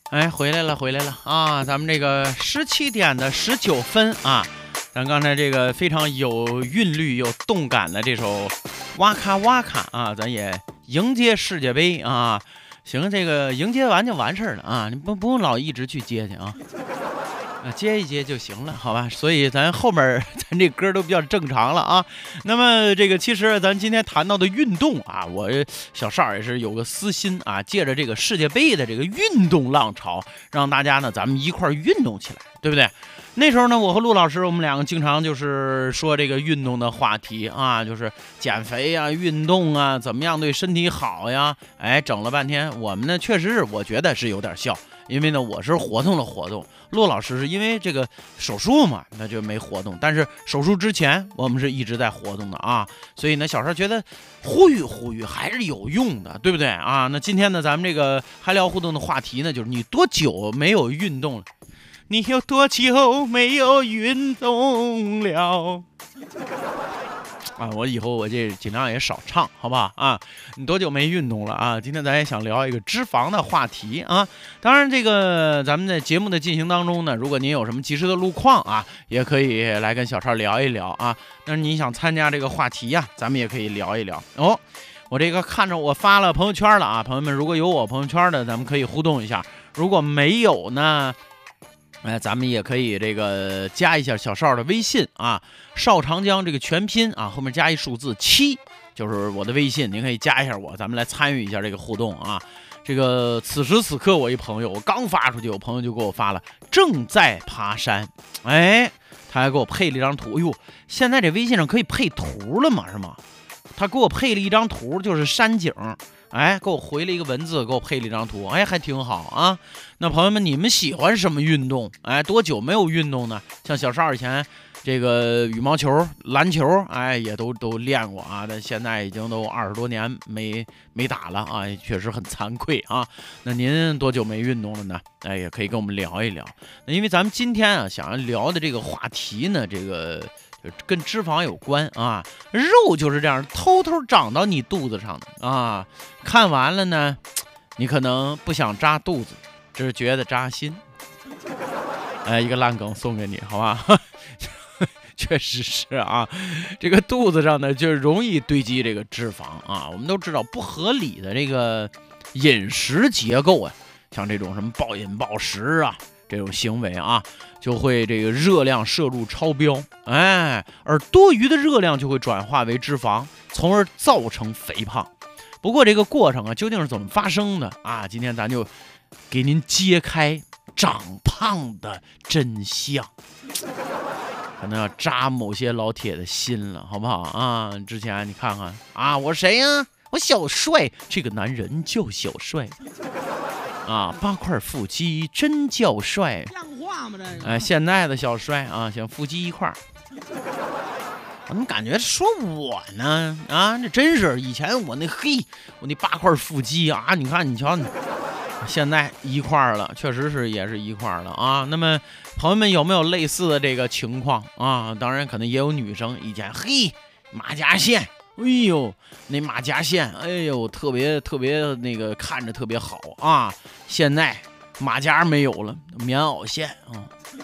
哎，回来了啊！咱们这个17点的19分啊，咱刚才这个非常有韵律、有动感的这首哇卡哇卡啊，咱也迎接世界杯啊！行，这个迎接完就完事儿了啊，你不用老一直去接去啊。接一接就行了，好吧？所以咱后面咱这歌都比较正常了啊。那么这个其实咱今天谈到的运动啊，我小邵也是有个私心啊，借着这个世界杯的这个运动浪潮，让大家呢咱们一块运动起来，对不对？那时候呢，我和陆老师我们两个经常就是说这个运动的话题啊，就是减肥啊、运动啊，怎么样对身体好呀？哎，整了半天，我们呢确实是我觉得是有点效。因为呢，我是活动了活动，骆老师是因为这个手术嘛，那就没活动。但是手术之前，我们是一直在活动的啊。所以呢，小时候觉得呼吁还是有用的，对不对啊？那今天呢，咱们这个嗨聊互动的话题呢，就是你多久没有运动了？你有多久没有运动了？啊，我以后我这尽量也少唱，好不好啊？你多久没运动了啊？今天咱也想聊一个脂肪的话题啊。当然，这个咱们在节目的进行当中呢，如果您有什么及时的路况啊，也可以来跟小超聊一聊啊。但是你想参加这个话题呀，咱们也可以聊一聊哦。我这个看着我发了朋友圈了啊，朋友们，如果有我朋友圈的，咱们可以互动一下；如果没有呢？咱们也可以这个加一下小邵的微信啊，邵长江这个全拼啊，后面加一数字7，就是我的微信，您可以加一下我，咱们来参与一下这个互动啊。这个此时此刻，我一朋友，我刚发出去，有朋友就给我发了正在爬山，哎，他还给我配了一张图，哎呦，现在这微信上可以配图了吗？是吗？他给我配了一张图，就是山景。哎，给我回了一个文字，给我配了一张图，哎，还挺好啊。那朋友们，你们喜欢什么运动？哎，多久没有运动呢？像小邵以前这个羽毛球、篮球，哎，也都练过啊，但现在已经都20多年没打了啊，确实很惭愧啊。那您多久没运动了呢？哎，也可以跟我们聊一聊。那因为咱们今天啊，想要聊的这个话题呢，这个跟脂肪有关啊，肉就是这样偷偷长到你肚子上的啊。看完了呢，你可能不想扎肚子，只是觉得扎心。哎，一个烂梗送给你，好吧？确实是啊，这个肚子上呢就容易堆积这个脂肪啊。我们都知道不合理的这个饮食结构啊，像这种什么暴饮暴食啊。这种行为啊，就会这个热量摄入超标，哎，而多余的热量就会转化为脂肪，从而造成肥胖。不过这个过程啊，究竟是怎么发生的啊？今天咱就给您揭开长胖的真相，可能要扎某些老铁的心了，好不好啊？之前你看看啊，我谁呀？我小帅，这个男人叫小帅。啊，8块腹肌真叫帅， 像话吗？这个哎，现在的小帅啊，想腹肌1块，我怎么感觉说我呢？啊，这真是以前我那我那8块腹肌啊，你看你瞧你，现在1块了，确实是也是1块了啊。那么朋友们有没有类似的这个情况啊？当然可能也有女生以前马甲线。哎呦，那马甲线，哎呦，特别那个看着特别好啊！现在马甲没有了，棉袄线啊，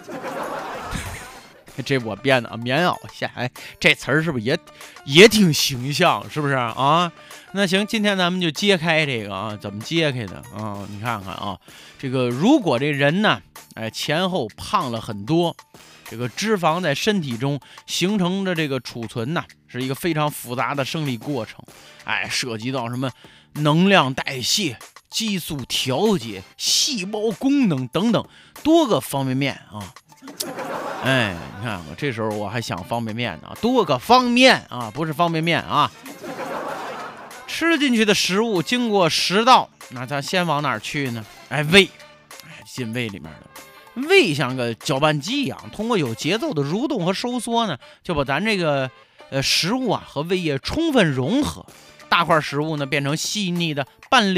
这我编的啊，棉袄线，哎，这词儿是不是也挺形象，是不是啊？那行，今天咱们就揭开这个啊，怎么揭开的啊？你看看啊，这个如果这人呢，哎，前后胖了很多。这个脂肪在身体中形成的这个储存呢，是一个非常复杂的生理过程，哎，涉及到什么能量代谢、激素调节、细胞功能等等多个方便面啊。哎，你看我这时候我还想方便面呢，多个方面啊，不是方便面啊。吃进去的食物经过食道，那咱先往哪儿去呢？哎，胃，哎，进胃里面了。胃像个搅拌机一样，通过有节奏的蠕动和收缩呢，就把咱这个食物啊和胃液充分融合，大块食物呢变成细腻的半